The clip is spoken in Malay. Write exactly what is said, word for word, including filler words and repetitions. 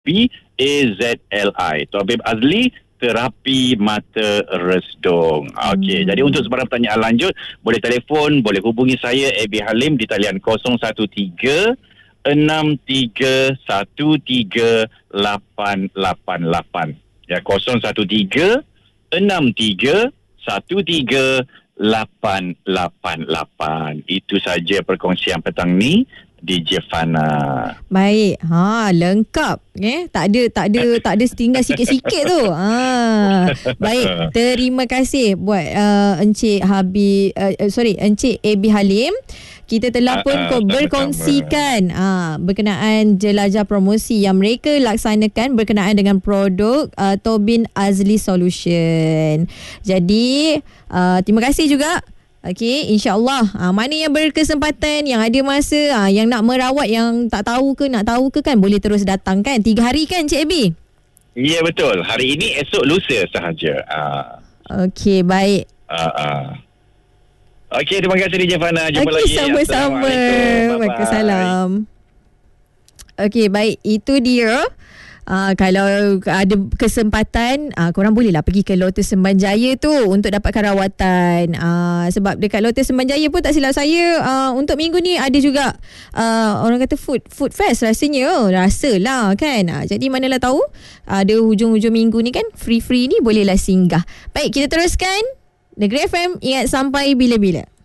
P A Z L I. Tuan Habib Azli, terapi mata resdung. Okey, Hmm. jadi untuk sebarang pertanyaan lanjut, boleh telefon, boleh hubungi saya Abi Halim di talian kosong satu tiga enam tiga satu tiga lapan lapan lapan. Ya, kosong satu tiga enam tiga satu tiga lapan lapan lapan. Itu saja perkongsian petang ni di Jefana. Baik. Ha, lengkap. Eh, tak ada tak ada tak ada tinggal sikit-sikit tu. Ha. Baik, terima kasih buat uh, Encik Habib uh, uh, sorry, Encik Abi Halim. Kita telah pun Ah, ah, uh, sama-sama. berkongsikan uh, berkenaan jelajah promosi yang mereka laksanakan berkenaan dengan produk uh, Tobin Azli Solution. Jadi, uh, terima kasih juga. Okey, insyaAllah ha, mana yang berkesempatan, yang ada masa, ha, yang nak merawat, yang tak tahu ke, nak tahu ke kan, boleh terus datang kan. Tiga hari kan Cik Abi? Ya, betul. Hari ini, esok, lusa sahaja. Ah, Okey, baik. ah, ah. Okey, terima kasih di Jefana. Jumpa Okey, lagi. sama-sama. Assalamualaikum. Bye-bye. Waalaikumsalam. Okey, baik. Itu dia. Uh, kalau ada kesempatan, uh, korang bolehlah pergi ke Lotus Sembanjaya tu untuk dapatkan rawatan. Uh, sebab dekat Lotus Sembanjaya pun tak silap saya, uh, untuk minggu ni ada juga uh, orang kata food food fest rasanya. Oh, rasalah kan. Uh, jadi manalah tahu ada hujung-hujung minggu ni kan, free-free ni bolehlah singgah. Baik, kita teruskan. Negeri F M, ingat sampai bila-bila.